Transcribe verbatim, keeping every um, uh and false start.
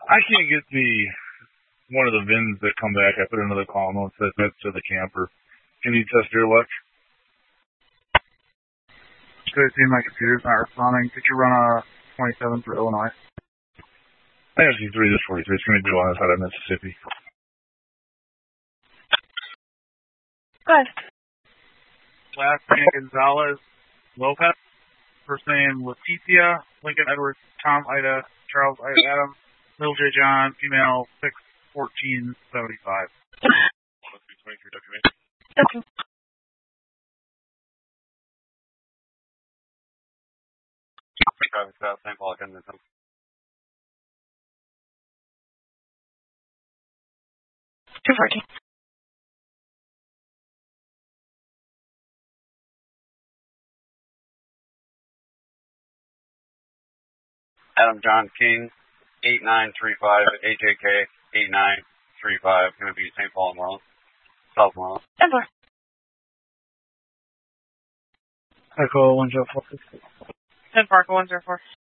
I can't get the one of the V I Ns that come back. I put another column on that says that's to the camper. Can you test your luck? Good, it seems my computer's not responding. Could you run a twenty-seven for Illinois? I have three, this forty-three. It's going to be on the side of Mississippi. Go ahead. Last name Gonzalez Lopez. First name Leticia, Lincoln Edwards, Tom Ida, Charles Ida Adam, Little J John, female six fourteen seventy five. Okay. Traffic South, Saint Paul, Kensington. Two fourteen. Adam John King, eight nine three five, A J K, eight nine three five, going to be Saint Paul, Moreland, South Moreland. ten four. Echo one zero four six. ten four, one zero four.